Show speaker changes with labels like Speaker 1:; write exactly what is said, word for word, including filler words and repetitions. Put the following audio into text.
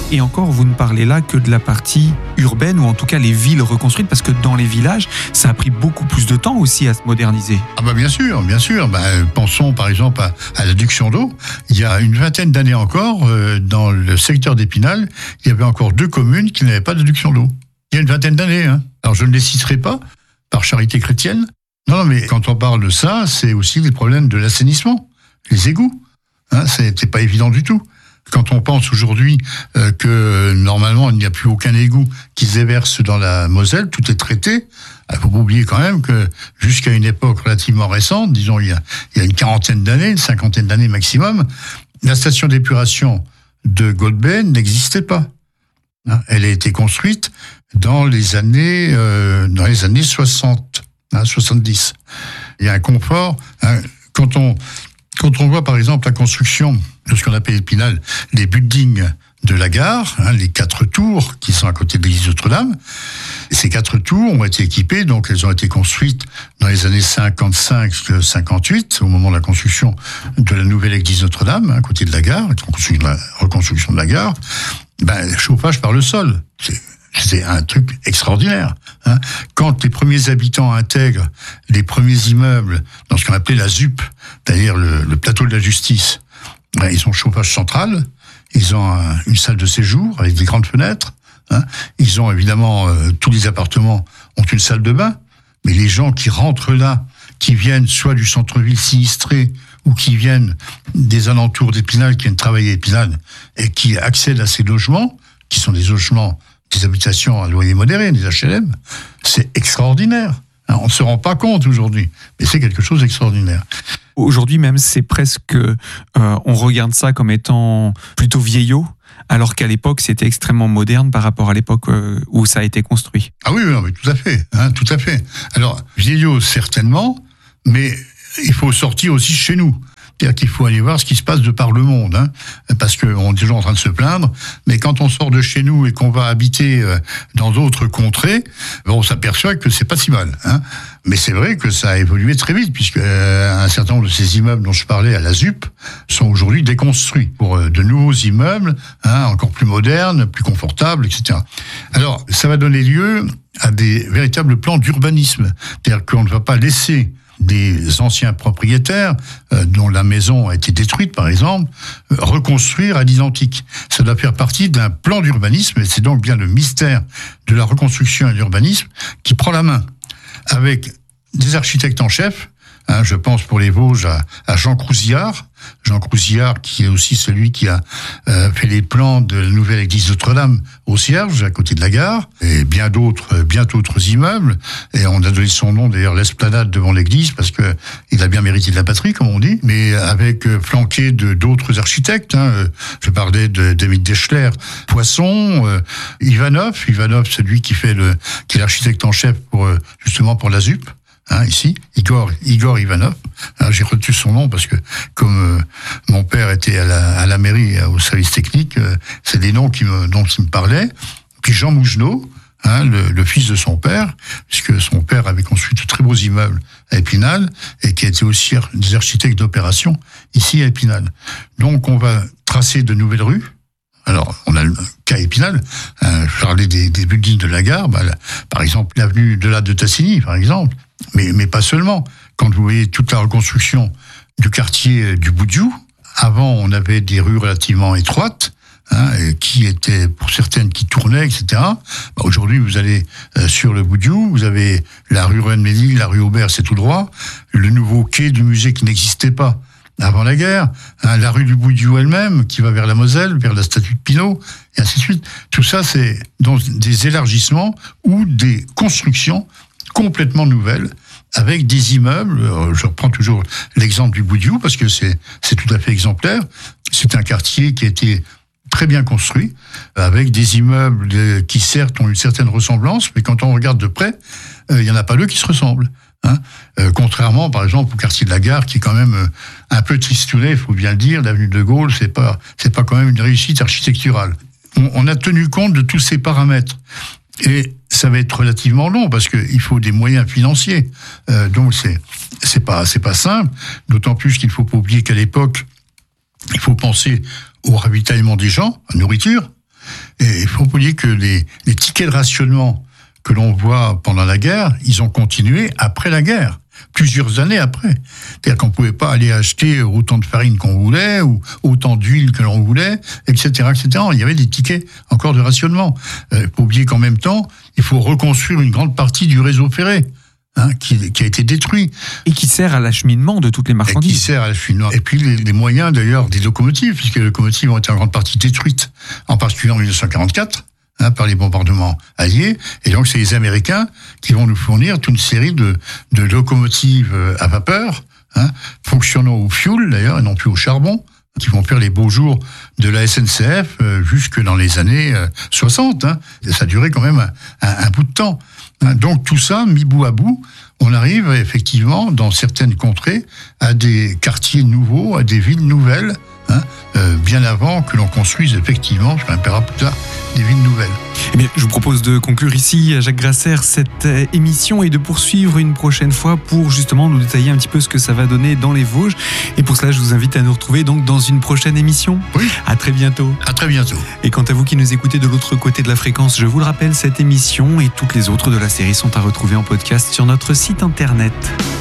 Speaker 1: Et encore, vous ne parlez là que de la partie urbaine, ou en tout cas les villes reconstruites, parce que dans les villages, ça a pris beaucoup plus de temps aussi à se moderniser.
Speaker 2: Ah bah bien sûr, bien sûr. Bah, pensons par exemple à, à l'adduction d'eau. Il y a une vingtaine d'années encore, euh, dans le secteur d'Épinal, il y avait encore deux communes qui n'avaient pas d'adduction d'eau. Il y a une vingtaine d'années. Hein. Alors je ne les citerai pas, par charité chrétienne. Non, non, mais quand on parle de ça, c'est aussi les problèmes de l'assainissement, les égouts. Hein, c'est pas évident du tout. Quand on pense aujourd'hui euh, que normalement il n'y a plus aucun égout qui se déverse dans la Moselle, tout est traité. Il faut pas oublier quand même que jusqu'à une époque relativement récente, disons il y a, il y a une quarantaine d'années, une cinquantaine d'années maximum, la station d'épuration de Golbey n'existait pas. Hein, elle a été construite dans les années euh, dans les années soixante, hein, soixante-dix. Il y a un confort. Hein, quand on Quand on voit par exemple la construction de ce qu'on appelle Épinal, les buildings de la gare, hein, les quatre tours qui sont à côté de l'église Notre-Dame, ces quatre tours ont été équipées, donc elles ont été construites dans les années cinquante-cinq cinquante-huit, au moment de la construction de la nouvelle église Notre-Dame, à côté de la gare, la reconstruction de la gare, ben, chauffage par le sol. C'est C'est un truc extraordinaire. Hein. Quand les premiers habitants intègrent les premiers immeubles dans ce qu'on appelait la Z U P, c'est-à-dire le, le plateau de la justice, ben, ils ont chauffage central, ils ont un, une salle de séjour avec des grandes fenêtres, hein. Ils ont évidemment, euh, tous les appartements ont une salle de bain, mais les gens qui rentrent là, qui viennent soit du centre-ville sinistré, ou qui viennent des alentours d'Épinal, qui viennent travailler à Épinal, et qui accèdent à ces logements, qui sont des logements des habitations à loyer modéré, des H L M, c'est extraordinaire. On ne se rend pas compte aujourd'hui, mais c'est quelque chose d'extraordinaire.
Speaker 1: Aujourd'hui même, c'est presque... Euh, on regarde ça comme étant plutôt vieillot, alors qu'à l'époque, c'était extrêmement moderne par rapport à l'époque euh, où ça a été construit.
Speaker 2: Ah oui, oui, tout à fait, hein, tout à fait. Alors, vieillot, certainement, mais il faut sortir aussi chez nous. C'est-à-dire qu'il faut aller voir ce qui se passe de par le monde, hein, parce qu'on est toujours en train de se plaindre, mais quand on sort de chez nous et qu'on va habiter dans d'autres contrées, on s'aperçoit que c'est pas si mal. Hein. Mais c'est vrai que ça a évolué très vite, puisque un certain nombre de ces immeubles dont je parlais à la Z U P sont aujourd'hui déconstruits pour de nouveaux immeubles, hein, encore plus modernes, plus confortables, et cetera. Alors, ça va donner lieu à des véritables plans d'urbanisme, c'est-à-dire qu'on ne va pas laisser des anciens propriétaires euh, dont la maison a été détruite, par exemple, euh, reconstruire à l'identique. Ça doit faire partie d'un plan d'urbanisme, et c'est donc bien le mystère de la reconstruction et de l'urbanisme qui prend la main, avec des architectes en chef. Hein, je pense pour les Vosges à, à Jean Crouzillard, Jean Crouzillard qui est aussi celui qui a euh, fait les plans de la nouvelle église Notre-Dame au Cierge, à côté de la gare, et bien d'autres, bien d'autres immeubles. Et on a donné son nom d'ailleurs l'esplanade devant l'église parce que il a bien mérité de la patrie, comme on dit. Mais avec euh, flanqué de d'autres architectes. Hein, je parlais de David Deschler, Poisson, euh, Ivanov, Ivanov, celui qui fait le, qui est l'architecte en chef pour euh, justement pour la Z U P. Hein, ici, Igor, Igor Ivanov. Alors, j'ai retenu son nom parce que, comme euh, mon père était à la, à la mairie, au service technique, euh, c'est des noms qui me, dont il me parlait. Puis Jean Mougenot, hein, le, le fils de son père, puisque son père avait construit de très beaux immeubles à Épinal et qui était aussi des architectes d'opération ici à Épinal. Donc, on va tracer de nouvelles rues. Alors, on a le cas Épinal, hein, je parlais des, des buildings de la gare, bah, la, par exemple, l'avenue de la de Tassigny, par exemple, mais, mais pas seulement. Quand vous voyez toute la reconstruction du quartier du Boudiou, avant, on avait des rues relativement étroites, hein, qui étaient, pour certaines, qui tournaient, et cetera. Bah, aujourd'hui, vous allez euh, sur le Boudiou, vous avez la rue Rennes-Ménil, la rue Aubert, c'est tout droit, le nouveau quai du musée qui n'existait pas avant la guerre, hein, la rue du Boudiou elle-même, qui va vers la Moselle, vers la statue de Pinault, et ainsi de suite. Tout ça, c'est dans des élargissements ou des constructions complètement nouvelles, avec des immeubles. Je reprends toujours l'exemple du Boudiou, parce que c'est, c'est tout à fait exemplaire. C'est un quartier qui a été très bien construit, avec des immeubles qui, certes, ont une certaine ressemblance, mais quand on regarde de près, il n'y en a pas deux qui se ressemblent. Hein, euh, contrairement, par exemple, au quartier de la Gare, qui est quand même euh, un peu tristouné, il faut bien le dire, l'avenue de Gaulle, c'est pas, c'est pas quand même une réussite architecturale. On, on a tenu compte de tous ces paramètres. Et ça va être relativement long, parce qu'il faut des moyens financiers. Euh, donc, c'est, c'est pas, c'est pas simple. D'autant plus qu'il faut pas oublier qu'à l'époque, il faut penser au ravitaillement des gens, à la nourriture. Et il faut oublier que les, les tickets de rationnement que l'on voit pendant la guerre, ils ont continué après la guerre, plusieurs années après. C'est-à-dire qu'on ne pouvait pas aller acheter autant de farine qu'on voulait, ou autant d'huile que l'on voulait, et cetera, et cetera. Il y avait des tickets encore de rationnement. Il euh, faut oublier qu'en même temps, il faut reconstruire une grande partie du réseau ferré. Hein, qui, qui a été détruit.
Speaker 1: Et qui sert à l'acheminement de toutes les marchandises.
Speaker 2: Et qui sert à l'acheminement. Et puis les, les moyens d'ailleurs des locomotives, puisque les locomotives ont été en grande partie détruites, en particulier en dix-neuf cent quarante-quatre, hein, par les bombardements alliés. Et donc c'est les Américains qui vont nous fournir toute une série de, de locomotives à vapeur, hein, fonctionnant au fioul d'ailleurs, et non plus au charbon, qui vont faire les beaux jours de la S N C F euh, jusque dans les années euh, soixante. Hein. Ça a duré quand même un, un, un bout de temps. Donc tout ça, mis bout à bout, on arrive effectivement dans certaines contrées à des quartiers nouveaux, à des villes nouvelles, hein, euh, bien avant que l'on construise effectivement, je me rappellerai plus tard, des villes nouvelles.
Speaker 1: Eh bien, je vous propose de conclure ici, Jacques Grasser, cette émission et de poursuivre une prochaine fois pour justement nous détailler un petit peu ce que ça va donner dans les Vosges. Et pour cela, je vous invite à nous retrouver donc dans une prochaine émission.
Speaker 2: Oui.
Speaker 1: À très bientôt.
Speaker 2: À très bientôt.
Speaker 1: Et quant à vous qui nous écoutez de l'autre côté de la fréquence, je vous le rappelle, cette émission et toutes les autres de la série sont à retrouver en podcast sur notre site internet.